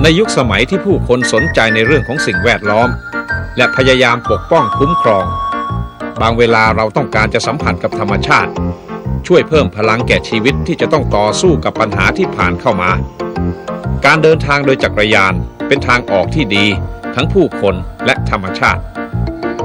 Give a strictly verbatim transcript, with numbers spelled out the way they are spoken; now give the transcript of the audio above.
ในยุคสมัยที่ผู้คนสนใจในเรื่องของสิ่งแวดล้อมและพยายามปกป้องคุ้มครองบางเวลาเราต้องการจะสัมผัสกับธรรมชาติช่วยเพิ่มพลังแก่ชีวิตที่จะต้องต่อสู้กับปัญหาที่ผ่านเข้ามาการเดินทางโดยจักรยานเป็นทางออกที่ดีทั้งผู้คนและธรรมชาติ